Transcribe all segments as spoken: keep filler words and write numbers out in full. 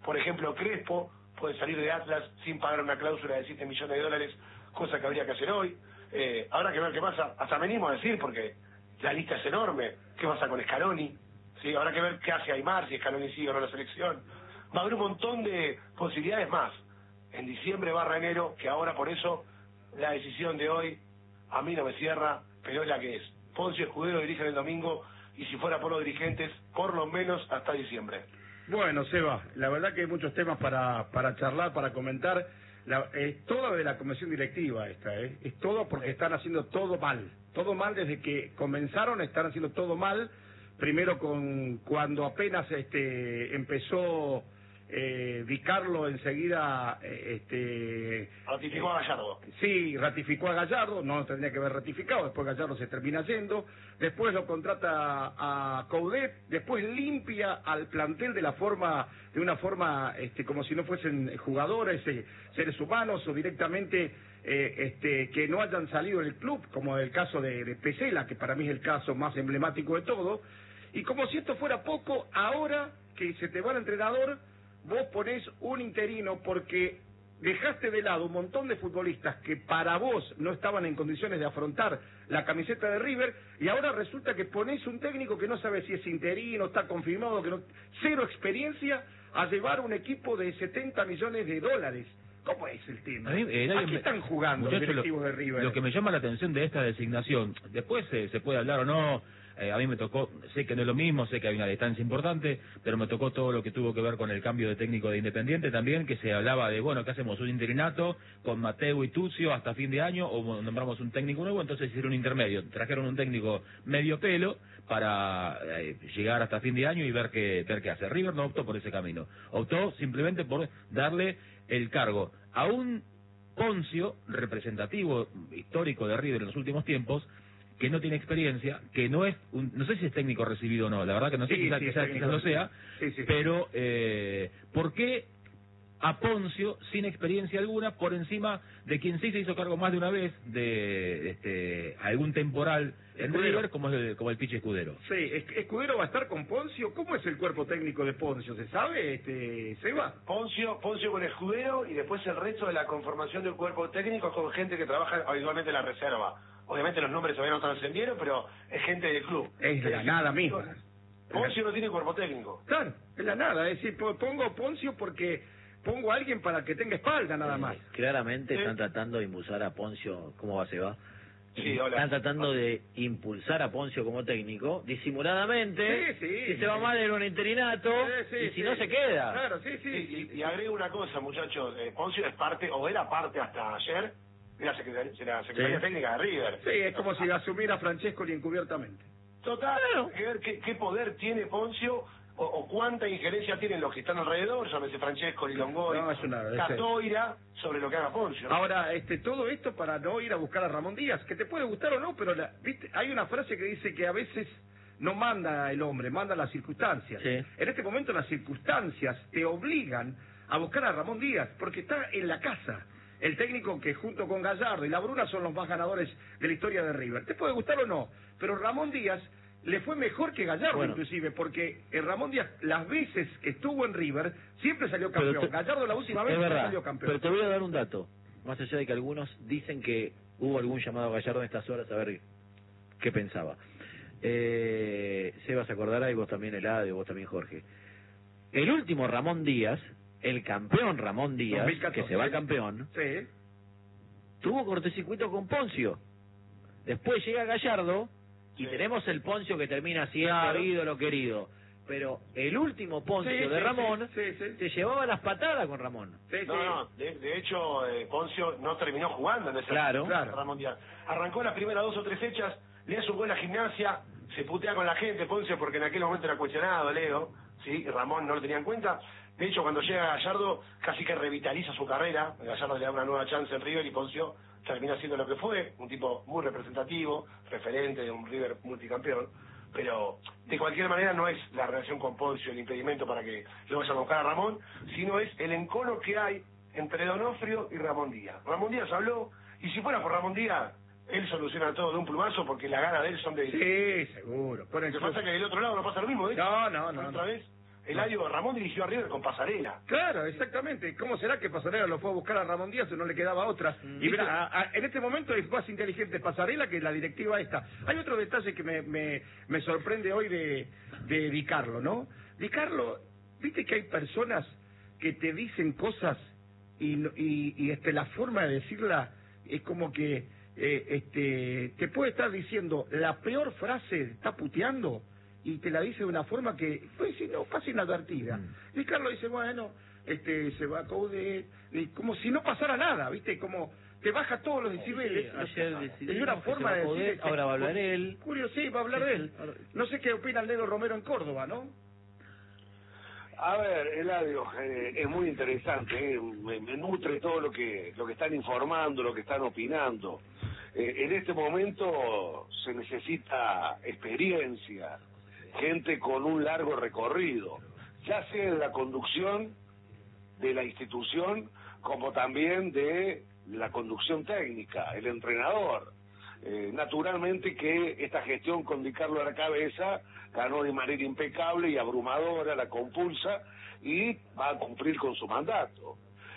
Por ejemplo, Crespo puede salir de Atlas sin pagar una cláusula de siete millones de dólares, cosa que habría que hacer hoy. Eh, habrá que ver qué pasa, hasta me animo a decir, porque la lista es enorme, qué pasa con Scaloni, ¿sí? Habrá que ver qué hace Aymar, si Scaloni sigue o no la selección. Va a haber un montón de posibilidades más en diciembre barra enero, que ahora por eso la decisión de hoy a mí no me cierra, pero es la que es. Poncio Escudero dirigen el domingo, y si fuera por los dirigentes, por lo menos hasta diciembre. Bueno, Seba, la verdad que hay muchos temas para, para charlar, para comentar. La, es toda de la comisión directiva esta, ¿eh? Es todo porque están haciendo todo mal. Todo mal desde que comenzaron, están haciendo todo mal. Primero con cuando apenas este empezó eh, Di Carlo, enseguida eh, este ratificó a Gallardo. Sí, ratificó a Gallardo, no tendría que haber ratificado, después Gallardo se termina yendo, después lo contrata a Coudet, después limpia al plantel de la forma, de una forma este como si no fuesen jugadores, eh, seres humanos, o directamente eh, este que no hayan salido del club, como el caso de, de Pesela, que para mí es el caso más emblemático de todo. Y como si esto fuera poco, ahora que se te va el entrenador, vos ponés un interino porque dejaste de lado un montón de futbolistas que para vos no estaban en condiciones de afrontar la camiseta de River, y ahora resulta que ponés un técnico que no sabe si es interino, está confirmado, que no, cero experiencia, a llevar un equipo de setenta millones de dólares. ¿Cómo es el tema? A, mí, eh, ¿A qué están jugando muchacho, los directivos lo, de River? Lo que me llama la atención de esta designación, después eh, se puede hablar o no, eh, a mí me tocó, sé que no es lo mismo, sé que hay una distancia importante, pero me tocó todo lo que tuvo que ver con el cambio de técnico de Independiente también, que se hablaba de, bueno, ¿qué hacemos? Un interinato con Mateo y Tucio hasta fin de año, o nombramos un técnico nuevo, entonces hicieron un intermedio, trajeron un técnico medio pelo para eh, llegar hasta fin de año y ver qué, ver qué hace. River no optó por ese camino, optó simplemente por darle el cargo a un Poncio representativo histórico de River en los últimos tiempos, que no tiene experiencia, que no es un, no sé si es técnico recibido o no, la verdad que no sé, sí, quizás, sí, quizás, quizás lo sea, sí, sí. pero eh, ¿por qué a Poncio, sin experiencia alguna, por encima de quien sí se hizo cargo más de una vez de este algún temporal en Escudero. River, como es el, como el Pichi Escudero? Sí, Escudero va a estar con Poncio. ¿Cómo es el cuerpo técnico de Poncio? ¿Se sabe, este Seba? Poncio, Poncio con Escudero, y después el resto de la conformación del cuerpo técnico con gente que trabaja habitualmente en la reserva. Obviamente los nombres todavía no trascendieron, pero es gente del club. Es de la nada misma. Poncio no tiene cuerpo técnico. Claro, es la nada. Es decir, pongo Poncio porque pongo a alguien para que tenga espalda nada más. Eh, claramente ¿Sí? están tratando de impulsar a Poncio. ¿Cómo va, Seba? Sí, hola. Están tratando de impulsar a Poncio como técnico, disimuladamente. Sí, sí. Si se va mal en un interinato, Sí, sí, y si sí. no se queda. Claro, sí, sí. Sí, y, y agrego una cosa, muchachos. Eh, Poncio es parte, o era parte hasta ayer, de la Secretaría, de la Secretaría Sí. Técnica de River. Sí, es como si asumiera Francescoli encubiertamente. Total, hay que ver qué, qué poder tiene Poncio, o, o cuánta injerencia tienen los que están alrededor, llámese Francesco, Longoy, No, es una- es- Catoira, sobre lo que haga Poncio, ¿no? Ahora, este, todo esto para no ir a buscar a Ramón Díaz, que te puede gustar o no, pero la, ¿viste? Hay una frase que dice que a veces no manda el hombre, manda las circunstancias. Sí. En este momento las circunstancias te obligan a buscar a Ramón Díaz, porque está en la casa. El técnico que junto con Gallardo y La Bruna son los más ganadores de la historia de River. Te puede gustar o no, pero Ramón Díaz le fue mejor que Gallardo, Bueno. inclusive, porque eh, Ramón Díaz, las veces que estuvo en River, siempre salió campeón. Pero te- Gallardo la última vez es no verdad, salió campeón. pero te voy a dar un dato. Más allá de que algunos dicen que hubo algún llamado a Gallardo en estas horas a ver qué pensaba. Eh, Seba se acordará, y vos también, Eladio, vos también, Jorge. El último Ramón Díaz, el campeón Ramón Díaz, dos mil catorce. que se va campeón, Sí. tuvo cortocircuito con Poncio. Después llega Gallardo y Sí. tenemos el Poncio que termina siendo Claro. ídolo querido. Pero el último Poncio Sí, de sí, Ramón sí, sí, sí. se llevaba las patadas con Ramón. Sí, No, sí. no, de, de hecho, eh, Poncio no terminó jugando en esa Claro. Claro. Guerra Mundial. Arrancó las primeras dos o tres fechas, le hace un gol a Gimnasia, se putea con la gente, Poncio, porque en aquel momento era cuestionado, Leo, ¿sí? Ramón no lo tenía en cuenta. De hecho, cuando llega Gallardo, casi que revitaliza su carrera. Gallardo le da una nueva chance en River y Poncio termina siendo lo que fue, un tipo muy representativo, referente de un River multicampeón. Pero de cualquier manera no es la relación con Poncio el impedimento para que lo vayan a buscar a Ramón, sino es el encono que hay entre Donofrio y Ramón Díaz. Ramón Díaz habló, y si fuera por Ramón Díaz, él soluciona todo de un plumazo porque las ganas de él son de... Sí, seguro. Con el Lo que club. pasa es que del otro lado no pasa lo mismo, ¿eh? No, no, no, Otra no. vez, Eladio, Ramón dirigió a River con Pasarela. Claro, exactamente. ¿Cómo será que Pasarela lo fue a buscar a Ramón Díaz o no le quedaba otra? Mm. Y mira, a, a, en este momento es más inteligente Pasarela que la directiva esta. Hay otro detalle que me, me, me sorprende hoy de, de Di Carlo, ¿no? Di Carlo, viste que hay personas que te dicen cosas y, y, y este, la forma de decirla es como que eh, este, te puede estar diciendo la peor frase, está puteando, y te la dice de una forma que, pues si no, pasa inadvertida. Mm. Y Carlos dice, bueno, este se va a Coudet, y como si no pasara nada, ¿viste? Como te baja todos los decibeles. Sí, ayer decidimos es una que forma se va de a Coudet, decir, ahora va a hablar él. Julio, sí, va a hablar Sí, de él. ahora- No sé qué opina el Negro Romero en Córdoba, ¿no? A ver, Eladio, eh, es muy interesante, eh, me, me nutre todo lo que lo que están informando, lo que están opinando. Eh, en este momento se necesita experiencia, gente con un largo recorrido, ya sea en la conducción de la institución como también de la conducción técnica, el entrenador. Eh, naturalmente que esta gestión con Di Carlo a la cabeza ganó de manera impecable y abrumadora, la compulsa, y va a cumplir con su mandato.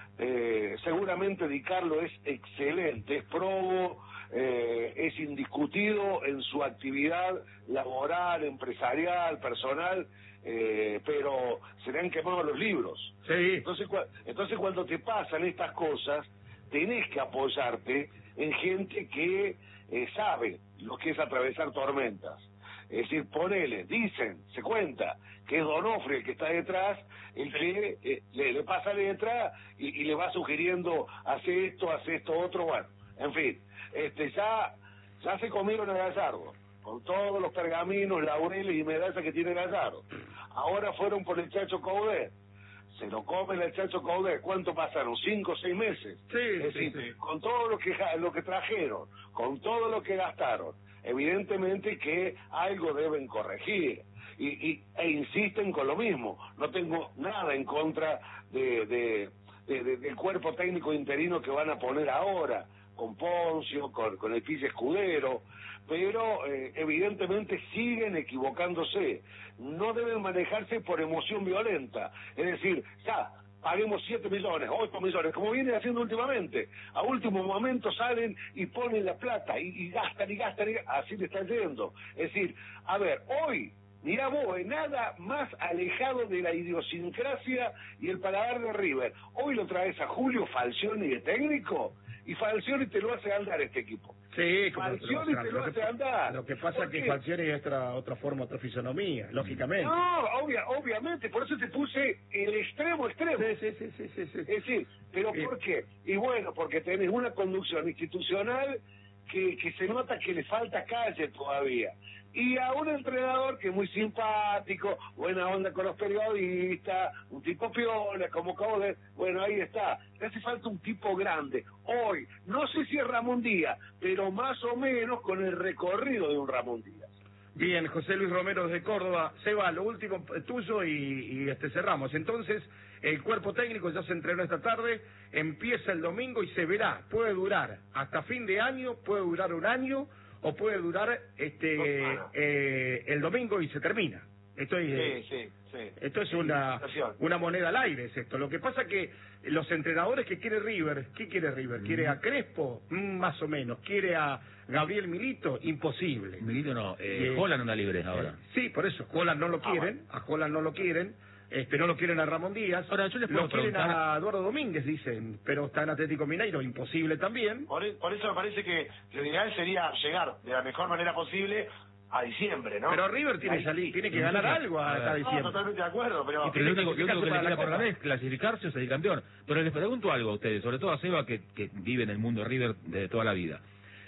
Eh, seguramente Di Carlo es excelente, es probo, eh, es indiscutido en su actividad laboral, empresarial, personal, eh, pero se le han quemado los libros. Sí. Entonces, cu- entonces cuando te pasan estas cosas, tenés que apoyarte en gente que eh, sabe lo que es atravesar tormentas. Es decir, ponele, dicen, se cuenta, que es Donofrio el que está detrás, el que eh, le, le pasa letra y, y le va sugiriendo, hace esto, hace esto, otro, bueno, en fin, este ya, ya se comieron a Gallardo, con todos los pergaminos, laureles y medallas que tiene Gallardo. Ahora fueron por el Chacho Coudet. Se lo comen el Chacho Coudet. ¿Cuánto pasaron? ¿Cinco o seis meses? Sí, es sí, decir, sí. con todo lo que ja- lo que trajeron, con todo lo que gastaron, evidentemente que algo deben corregir. Y, y e insisten con lo mismo. No tengo nada en contra de, de, de, de- del cuerpo técnico interino que van a poner ahora, con Poncio, con, con el Pizzi Escudero, pero eh, evidentemente siguen equivocándose. No deben manejarse por emoción violenta. Es decir, ya, paguemos siete millones, ocho millones, como vienen haciendo últimamente. A último momento salen y ponen la plata y, y gastan y gastan y así le están yendo. Es decir, a ver, hoy, mirá vos, eh, nada más alejado de la idiosincrasia y el paladar de River. Hoy lo traes a Julio Falcioni de técnico y Falcioni te lo hace andar este equipo. Sí, como Falcioni te lo que, hace andar. lo que pasa ¿Por es que qué? Falcioni es otra, otra forma, otra fisonomía, lógicamente. No, obvia, obviamente, por eso te puse el extremo extremo. Sí, sí, sí, sí, sí, sí. Es decir, ¿pero Sí. por qué? Y bueno, porque tenés una conducción institucional que, que se nota que le falta calle todavía. Y a un entrenador que es muy simpático, buena onda con los periodistas, un tipo piola, como Coudet, bueno, ahí está. Le hace falta un tipo grande. Hoy, no sé si es Ramón Díaz, pero más o menos con el recorrido de un Ramón Díaz. Bien, José Luis Romero desde Córdoba. Seba, lo último tuyo y, y este cerramos. Entonces, el cuerpo técnico ya se entrenó esta tarde, empieza el domingo y se verá. Puede durar hasta fin de año, puede durar un año o puede durar este eh, el domingo y se termina. Esto es, Sí, sí, sí. esto es Sí, una, situación. una moneda al aire, es esto. Lo que pasa que los entrenadores que quiere River, ¿qué quiere River? ¿Quiere a Crespo? Mm, más o menos. ¿Quiere a Gabriel Milito? Imposible. Milito no, eh, Eh, Holland anda libre ahora. Sí, por eso, Holland no lo Ah, quieren, a Holland no lo quieren, este no lo quieren a Ramón Díaz, Ahora, yo les puedo lo quieren preguntar- a Eduardo Domínguez, dicen, pero está en Atlético Mineiro, imposible también. Por, e- por eso me parece que lo ideal sería llegar de la mejor manera posible a diciembre, ¿no? Pero River tiene, Ahí- salir, tiene que Sí, ganar sí. algo A hasta ver. No, diciembre. totalmente de acuerdo, pero... Y pero lo único, lo único que le para la queda por Copa. ganar es clasificarse o salir campeón. Pero les pregunto algo a ustedes, sobre todo a Seba, que, que vive en el mundo River de toda la vida.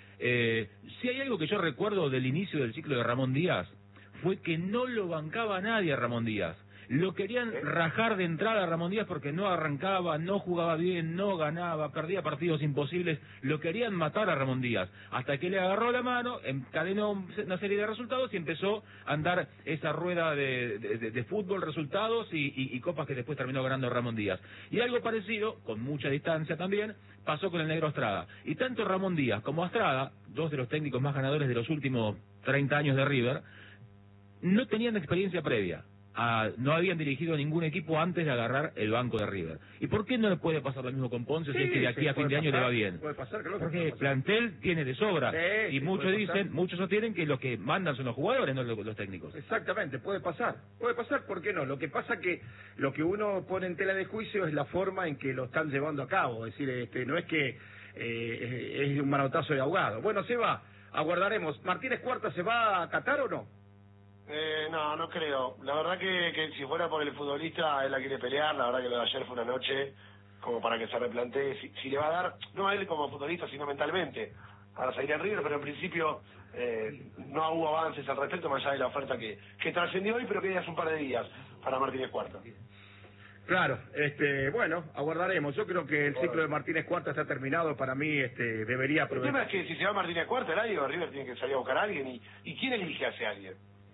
Eh, si hay algo que yo recuerdo del inicio del ciclo de Ramón Díaz, fue que no lo bancaba nadie a Ramón Díaz. Lo querían rajar de entrada a Ramón Díaz porque no arrancaba, no jugaba bien, no ganaba, perdía partidos imposibles. Lo querían matar a Ramón Díaz. Hasta que le agarró la mano, encadenó una serie de resultados y empezó a andar esa rueda de, de, de- de fútbol, resultados y, y- y copas que después terminó ganando Ramón Díaz. Y algo parecido, con mucha distancia también, pasó con el Negro Estrada. Y tanto Ramón Díaz como Estrada, dos de los técnicos más ganadores de los últimos treinta años de River, no tenían experiencia previa. a, no habían dirigido ningún equipo antes de agarrar el banco de River. ¿Y por qué no le puede pasar lo mismo con Ponce Sí, si es que de aquí sí, a fin de puede año pasar, le va bien? puede pasar, claro que Porque puede pasar. plantel tiene de sobra. Sí, y sí, muchos puede dicen, pasar. muchos sostienen que los que mandan son los jugadores, no los, los técnicos. Exactamente, puede pasar, puede pasar, ¿por qué no? Lo que pasa que lo que uno pone en tela de juicio es la forma en que lo están llevando a cabo, es decir, este, no es que eh, es un manotazo de ahogado. Bueno, se va, aguardaremos. ¿Martínez Cuarta se va a Qatar o no? Eh, no, no creo. La verdad que, que si fuera por el futbolista, él la quiere pelear. La verdad que lo de ayer fue una noche como para que se replantee si, si le va a dar, no a él como futbolista, sino mentalmente, para salir al River, pero en principio eh, no hubo avances al respecto, más allá de la oferta que, que trascendió hoy, pero que ya hace un par de días para Martínez Cuarta. Claro, este, bueno, aguardaremos. Yo creo que el ciclo de Martínez Cuarta está terminado. Para mí, este, debería El tema aprovechar. es que si se va Martínez Cuarta, el año River tiene que salir a buscar a alguien. ¿Y, y quién elige a ese alguien?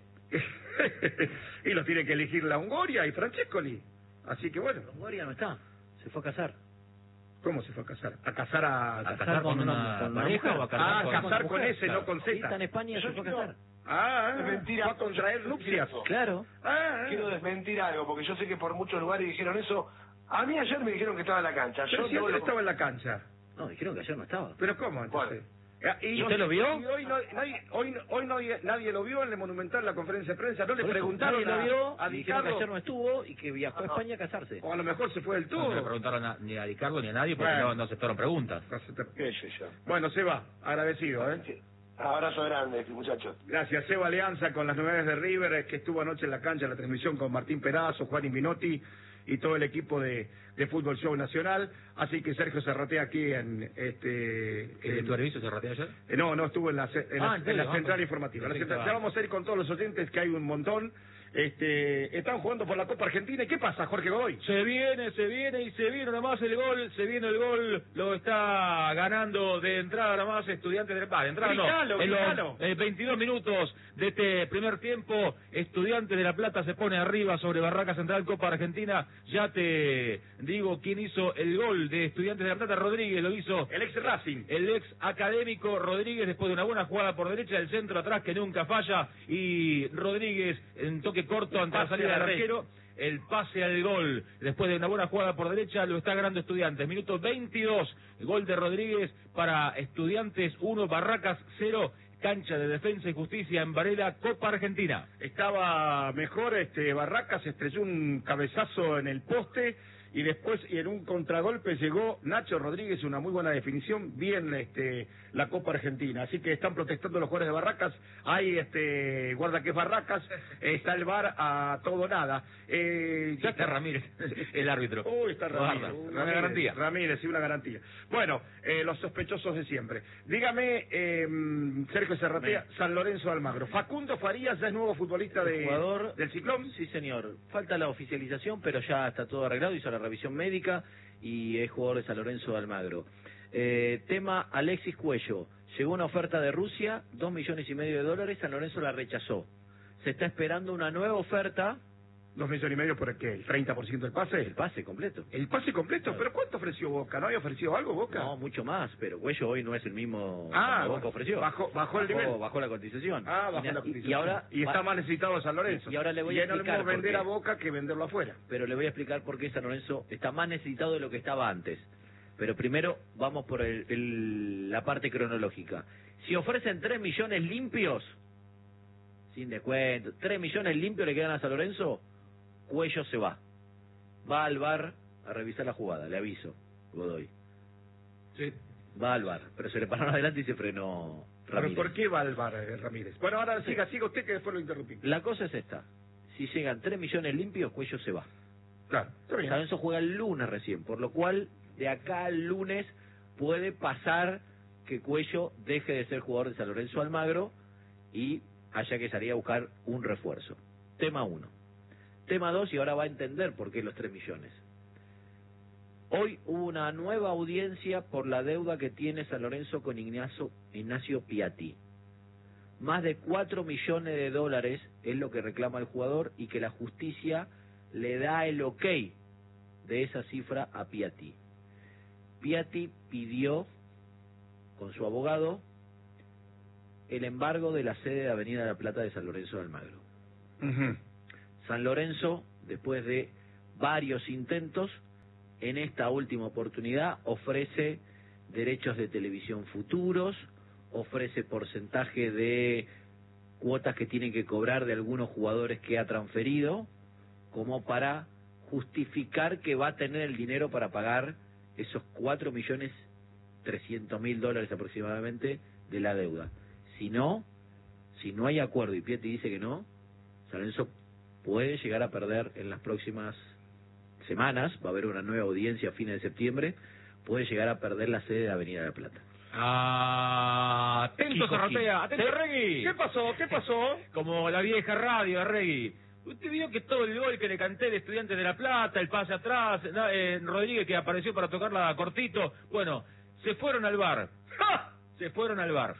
Y los tiene que elegir la Longoria y Francescoli. Así que bueno, Longoria no está, se fue a casar. ¿cómo se fue a casar? ¿A casar a, ¿A casar con una con una pareja mujer? o a casar Ah, con casar una con mujer? ese, no con Sí, está en Z. España, Yo se fue a quiero- casar. Ah, Es mentira. fue a contraer nupcias. Claro. Ah, Quiero desmentir algo, porque yo sé que por muchos lugares dijeron eso. A mí ayer me dijeron que estaba en la cancha. pero Yo si no ayer lo- estaba en la cancha. No, dijeron que ayer no estaba. ¿Pero cómo entonces? Ah, ¿Y usted lo vio? Y hoy, no, nadie, hoy, no- hoy nadie, nadie lo vio en el Monumental, en la conferencia de prensa. No le Por eso, preguntaron nadie a, lo vio, a y Di dijeron que Carlo, ayer no estuvo y que viajó a España a casarse. o a lo mejor se fue del No se le todo. preguntaron a- ni a Di Carlo ni a nadie porque Bueno. no, no aceptaron preguntas. ¿Qué sé yo? Bueno, Seba, agradecido, ¿eh? Sí. Abrazo grande, muchachos. Gracias, Seba Alianza con las novedades de River, eh, que estuvo anoche en la cancha, en la transmisión con Martín Perazo, Juan Minotti y todo el equipo de, de Fútbol Show Nacional. Así que Sergio Serratea aquí en... este ¿Que en- tu servicio se ratea ayer? eh, no, no estuvo en la, ce- en Ah, la, ¿en en serio? la Ah, central pues, informativa. La pensé que central- estaba- ya vamos a ir con todos los oyentes, que hay un montón. Este, están jugando por la Copa Argentina. ¿Y qué pasa, Jorge Godoy? Se viene, se viene y se viene nomás el gol, se viene el gol, lo está ganando de entrada nomás Estudiantes del Par, de entrada Gritalo, no, en gritalo. los eh, veintidós minutos de este primer tiempo, Estudiantes de La Plata se pone arriba sobre Barraca Central, Copa Argentina. Ya te digo quién hizo el gol de Estudiantes de La Plata. Rodríguez lo hizo, El ex Racing. el ex académico Rodríguez, después de una buena jugada por derecha, el centro atrás que nunca falla, y Rodríguez en toque corto ante la Pase salida a la del red. arquero, el pase al gol, después de una buena jugada por derecha, lo está ganando Estudiantes. Minuto veintidós, gol de Rodríguez para Estudiantes uno, Barracas cero, cancha de Defensa y Justicia en Varela, Copa Argentina. Estaba mejor, este Barracas estrelló un cabezazo en el poste y después y en un contragolpe llegó Nacho Rodríguez, una muy buena definición, bien este la Copa Argentina. Así que están protestando los jugadores de Barracas. Hay este guarda que es Barracas, está el V A R a todo nada. Eh, Ya está Ramírez, el árbitro. Uy, está Ramírez. Guarda, Ramírez, una garantía. Ramírez, sí, una garantía. Bueno, eh, los sospechosos de siempre. Dígame, eh, Sergio Serratea, San Lorenzo de Almagro. Facundo Farías ya es nuevo futbolista de, Jugador del Ciclón. Sí, señor. Falta la oficialización, pero ya está todo arreglado. Hizo la revisión médica y es jugador de San Lorenzo de Almagro. Eh, tema Alexis Cuello. Llegó una oferta de Rusia, dos millones y medio de dólares. San Lorenzo la rechazó. Se está esperando una nueva oferta. Dos millones y medio por el qué, el treinta por ciento del pase. El pase completo. El pase completo, Claro. pero ¿cuánto ofreció Boca? ¿No había ofrecido algo Boca? No, mucho más, pero Cuello hoy no es el mismo Ah, que Boca bueno, ofreció. bajó- bajó el nivel. Bajó la cotización. Ah, Y bajo na- la y, cotización. y ahora Y está va- más necesitado de San Lorenzo. Y ahora le voy Y a es lo explicar mismo por vender qué. a Boca que venderlo afuera. Pero le voy a explicar por qué San Lorenzo está más necesitado de lo que estaba antes. Pero primero vamos por el- el- la parte cronológica. Si ofrecen tres millones limpios, sin descuento, tres millones limpios le quedan a San Lorenzo, Cuello se va. Va al V A R a revisar la jugada, le aviso, Godoy. Sí. Va al V A R, pero se le pararon adelante y se frenó ¿Pero Ramírez. por qué va al V A R, Ramírez? Bueno, ahora siga, siga usted que después lo interrumpí. La cosa es esta. Si llegan tres millones limpios, Cuello se va. Claro, está bien. San Lorenzo juega el lunes recién, por lo cual de acá al lunes puede pasar que Cuello deje de ser jugador de San Lorenzo Almagro y haya que salir a buscar un refuerzo. Tema uno. Tema dos, y ahora va a entender por qué los tres millones. Hoy hubo una nueva audiencia por la deuda que tiene San Lorenzo con Ignacio, Ignacio Piatti. Más de cuatro millones de dólares es lo que reclama el jugador y que la justicia le da el ok de esa cifra a Piatti. Piatti pidió, con su abogado, el embargo de la sede de Avenida La Plata de San Lorenzo de Almagro. Ujú. San Lorenzo, después de varios intentos, en esta última oportunidad ofrece derechos de televisión futuros, ofrece porcentaje de cuotas que tienen que cobrar de algunos jugadores que ha transferido, como para justificar que va a tener el dinero para pagar esos cuatro millones trescientos mil dólares aproximadamente de la deuda. Si no, si no hay acuerdo y Piatti dice que no, San Lorenzo puede llegar a perder en las próximas semanas, va a haber una nueva audiencia a fines de septiembre, puede llegar a perder la sede de Avenida de la Plata. Ah, atento Zarratea, atento Regui. ¿Qué pasó? ¿Qué pasó? Como la vieja radio de Regui. Usted vio que todo el gol que le canté de Estudiantes de La Plata, el pase atrás, eh, Rodríguez que apareció para tocarla cortito, bueno, se fueron al bar. ¡Ja! Se fueron al bar.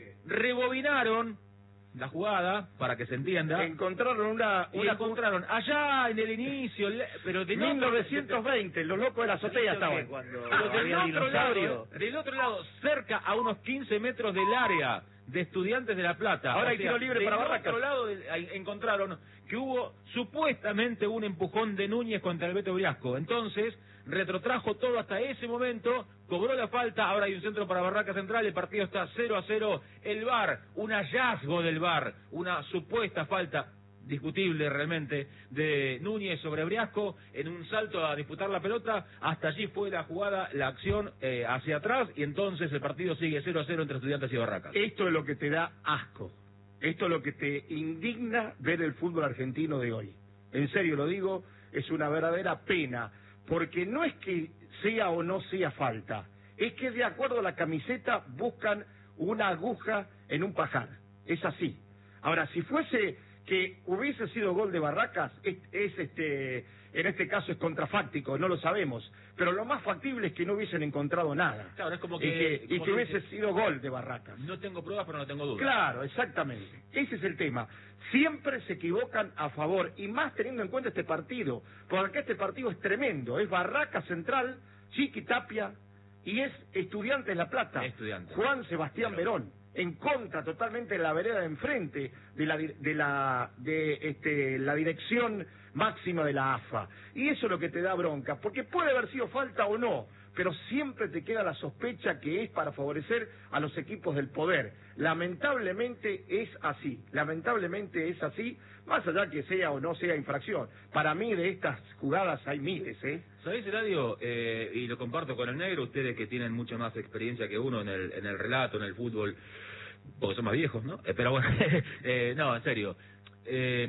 Rebobinaron la jugada, para que se entienda. Encontraron una... Y una encontraron allá en el inicio, pero de mil novecientos veinte, los locos de la azotea estaban. Cuando Pero del había otro, lado, dinosaurio. del otro lado, cerca a unos quince metros del área de Estudiantes de La Plata. Ahora O hay sea, tiro libre del para Barracas. otro lado de- ahí encontraron que hubo supuestamente un empujón de Núñez contra el Beto Briasco. Entonces, retrotrajo todo hasta ese momento, cobró la falta, ahora hay un centro para Barraca Central, el partido está cero a cero. El V A R, un hallazgo del V A R, una supuesta falta discutible realmente de Núñez sobre Briasco en un salto a disputar la pelota, hasta allí fue la jugada, la acción eh, hacia atrás, y entonces el partido sigue cero a cero entre Estudiantes y Barracas. Esto es lo que te da asco. Esto es lo que te indigna ver el fútbol argentino de hoy. En serio lo digo, es una verdadera pena, porque no es que sea o no sea falta, es que de acuerdo a la camiseta buscan una aguja en un pajar. Es así. Ahora, si fuese que hubiese sido gol de Barracas, es, es este, en este caso es contrafáctico, no lo sabemos, pero lo más factible es que no hubiesen encontrado nada. Claro, es como y que- que, y como que que hubiese dice- sido gol de Barracas. No tengo pruebas, pero no tengo dudas. Claro, exactamente. Ese es el tema. Siempre se equivocan a favor, y más teniendo en cuenta este partido, porque este partido es tremendo. Es Barraca Central, Chiqui Tapia, y es Estudiantes La Plata. Estudiantes. Juan Sebastián Verón, en contra totalmente de la vereda de enfrente, de la, di- de la, de este, la dirección máxima de la A F A. Y eso es lo que te da bronca, porque puede haber sido falta o no, pero siempre te queda la sospecha que es para favorecer a los equipos del poder. Lamentablemente es así, lamentablemente es así, más allá que sea o no sea infracción. Para mí de estas jugadas hay miles, ¿eh? ¿Sabés, Eladio? Eh, y lo comparto con el negro, ustedes que tienen mucha más experiencia que uno en el, en el relato, en el fútbol, porque son más viejos, ¿no? Eh, pero bueno, eh, no, en serio. Eh,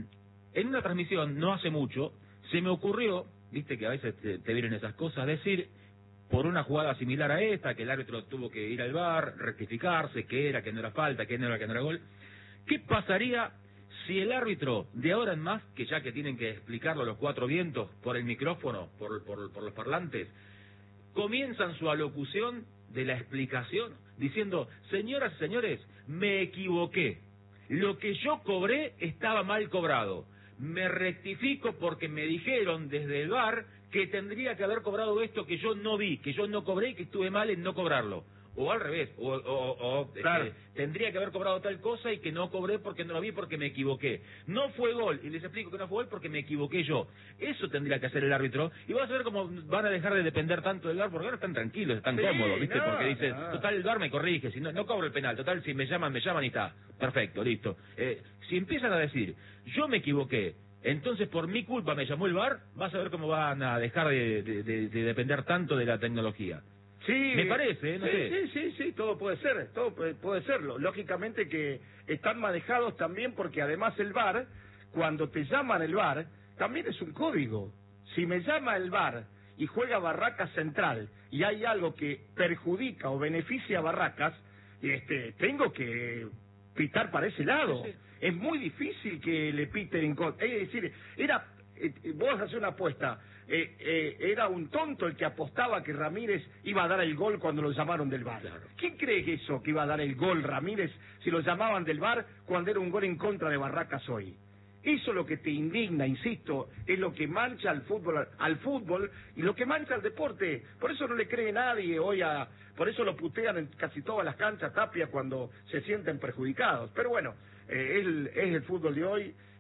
en una transmisión, no hace mucho, se me ocurrió, viste que a veces te, te vienen esas cosas, decir, por una jugada similar a esta, que el árbitro tuvo que ir al V A R, rectificarse, que era, que no era falta, que no era, que no era gol, ¿qué pasaría si el árbitro, de ahora en más, que ya que tienen que explicarlo los cuatro vientos por el micrófono, por, por, por los parlantes, comienzan su alocución de la explicación diciendo, señoras y señores, me equivoqué, lo que yo cobré estaba mal cobrado, me rectifico porque me dijeron desde el V A R que tendría que haber cobrado esto que yo no vi, que yo no cobré y que estuve mal en no cobrarlo. O al revés, o, o, o Claro. este, tendría que haber cobrado tal cosa y que no cobré porque no lo vi porque me equivoqué. No fue gol, y les explico que no fue gol porque me equivoqué yo. Eso tendría que hacer el árbitro, y vas a ver cómo van a dejar de depender tanto del V A R, porque ahora están tranquilos, están Sí, cómodos, ¿viste? no, porque dicen, no. total, el V A R me corrige, si no, no cobro el penal, total, si me llaman, me llaman y está. Perfecto, listo. Eh, si empiezan a decir, yo me equivoqué, entonces por mi culpa me llamó el V A R, vas a ver cómo van a dejar de, de- de- de depender tanto de la tecnología. Sí, Me parece, no sí, sé. Sí, sí, sí, todo puede ser, todo puede, puede serlo. Lógicamente que están manejados también porque además el V A R, cuando te llaman el V A R, también es un código. Si me llama el V A R y juega Barracas Central y hay algo que perjudica o beneficia a Barracas, este, tengo que pitar para ese lado. Sí, sí. Es muy difícil que le piten en contra. Es decir, era, eh, vos haces una apuesta, eh, eh, era un tonto el que apostaba que Ramírez iba a dar el gol cuando lo llamaron del V A R. Claro. ¿Quién cree que eso, que iba a dar el gol Ramírez si lo llamaban del V A R cuando era un gol en contra de Barracas hoy? Eso es lo que te indigna, insisto, es lo que mancha al fútbol, al fútbol y lo que mancha al deporte. Por eso no le cree nadie hoy a, por eso lo putean en casi todas las canchas Tapia cuando se sienten perjudicados. Pero bueno, eh, es, el, es el fútbol de hoy.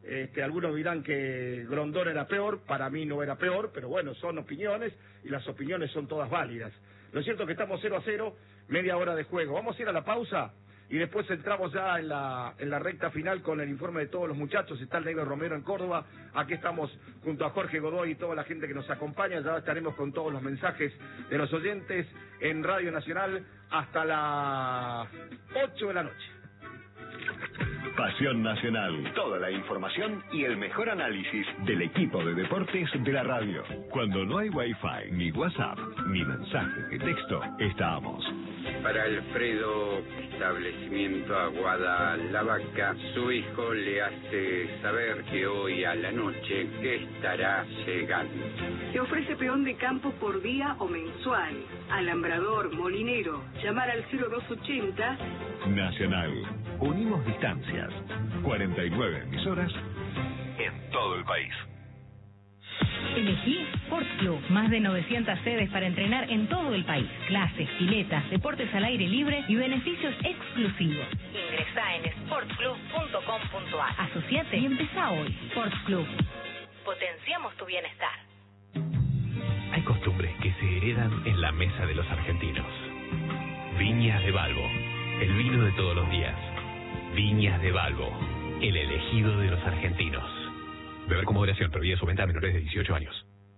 Este, algunos dirán que Grondona era peor, para mí no era peor, pero bueno, son opiniones y las opiniones son todas válidas. Lo cierto es que estamos cero a cero, media hora de juego. Vamos a ir a la pausa y después entramos ya en la, en la recta final con el informe de todos los muchachos. Está el Negro Romero en Córdoba, aquí estamos junto a Jorge Godoy y toda la gente que nos acompaña. Ya estaremos con todos los mensajes de los oyentes en Radio Nacional hasta las ocho de la noche. Pasión Nacional, toda la información y el mejor análisis del equipo de deportes de la radio. Cuando no hay wifi, ni WhatsApp, ni mensaje de texto, estamos. Para Alfredo, establecimiento Aguada La Vaca, su hijo le hace saber que hoy a la noche estará llegando. Se ofrece peón de campo por día o mensual. Alambrador, molinero, llamar al cero dos ochenta. Nacional, unimos distancias. cuarenta y nueve emisoras en todo el país. Elegí Sports Club, más de novecientas sedes para entrenar en todo el país. Clases, piletas, deportes al aire libre y beneficios exclusivos. Ingresá en sports club punto com punto a r. Asociate y empezá hoy. Sports Club. Potenciamos tu bienestar. Hay costumbres que se heredan en la mesa de los argentinos. Viñas de Balbo, el vino de todos los días. Viñas de Balbo, el elegido de los argentinos. Beber con moderación, prohibida su venta a menores de dieciocho años.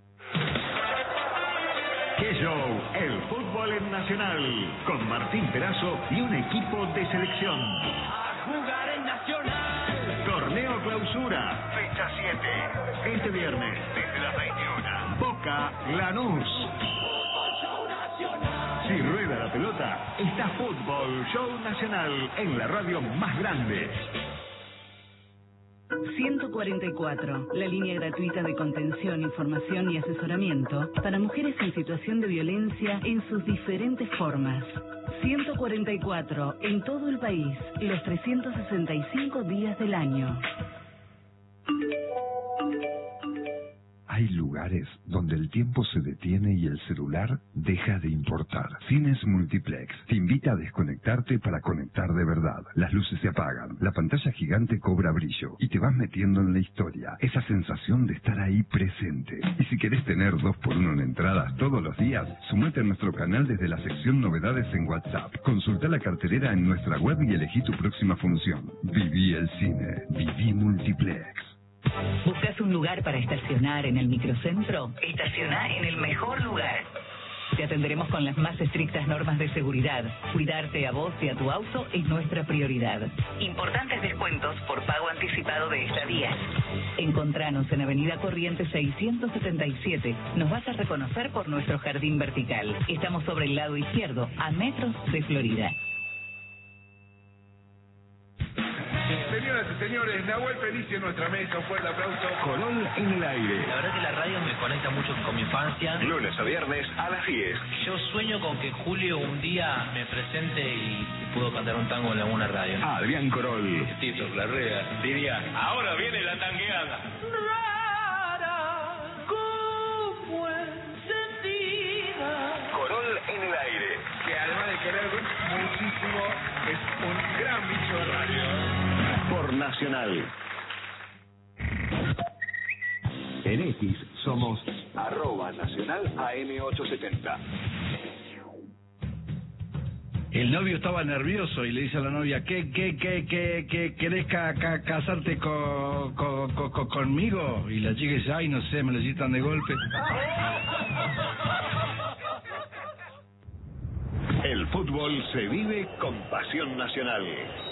¡Qué show! El fútbol en Nacional, con Martín Perazo y un equipo de selección. ¡A jugar en Nacional! Torneo Clausura, fecha siete. Este viernes, desde las veintiuna. Boca Lanús. Si rueda la pelota, está Fútbol Show Nacional en la radio más grande. ciento cuarenta y cuatro, la línea gratuita de contención, información y asesoramiento para mujeres en situación de violencia en sus diferentes formas. ciento cuarenta y cuatro, en todo el país, los trescientos sesenta y cinco días del año. Hay lugares donde el tiempo se detiene y el celular deja de importar. Cines Multiplex te invita a desconectarte para conectar de verdad. Las luces se apagan, la pantalla gigante cobra brillo y te vas metiendo en la historia. Esa sensación de estar ahí presente. Y si querés tener dos por uno en entradas todos los días, sumate a nuestro canal desde la sección Novedades en WhatsApp. Consulta la cartelera en nuestra web y elegí tu próxima función. Viví el cine. Viví Multiplex. ¿Buscas un lugar para estacionar en el microcentro? Estaciona en el mejor lugar. Te atenderemos con las más estrictas normas de seguridad. Cuidarte a vos y a tu auto es nuestra prioridad. Importantes descuentos por pago anticipado de estadías. Encontranos en Avenida Corrientes seiscientos setenta y siete. Nos vas a reconocer por nuestro jardín vertical. Estamos sobre el lado izquierdo, a metros de Florida. Señoras y señores, Nahuel Felicio en nuestra mesa, un fuerte aplauso. Corol en el aire. La verdad que la radio me conecta mucho con mi infancia. Lunes a viernes a las diez. Yo sueño con que Julio un día me presente y puedo cantar un tango en alguna radio. Adrián Corol. Tito Larrea diría, ahora viene la tangueada. Rara, como encendida. Corol en el aire. Que además de querer muchísimo, es un gran bicho de radio. Por Nacional. En X somos arroba nacional A M ochocientos setenta. El novio estaba nervioso y le dice a la novia, ¿qué, qué, qué, qué, qué querés ca, ca, casarte co, co, co, co, conmigo? Y la chica dice, ay, no sé, me lo citan de golpe. El fútbol se vive con Pasión Nacional.